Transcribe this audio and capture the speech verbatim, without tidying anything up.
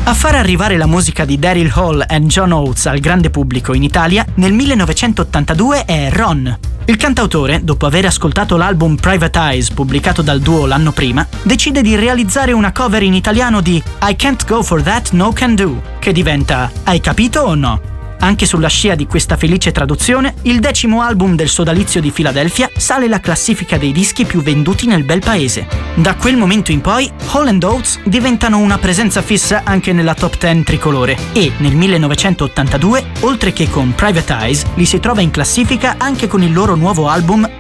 A far arrivare la musica di Daryl Hall e John Oates al grande pubblico in Italia nel millenovecentottantadue è Ron. Il cantautore, dopo aver ascoltato l'album Private Eyes pubblicato dal duo l'anno prima, decide di realizzare una cover in italiano di I Can't Go For That No Can Do, che diventa Hai capito o no? Anche sulla scia di questa felice traduzione, il decimo album del sodalizio di Philadelphia sale la classifica dei dischi più venduti nel bel paese. Da quel momento in poi, Hall and Oates diventano una presenza fissa anche nella top dieci tricolore e, nel millenovecentottantadue, oltre che con Private Eyes, li si trova in classifica anche con il loro nuovo album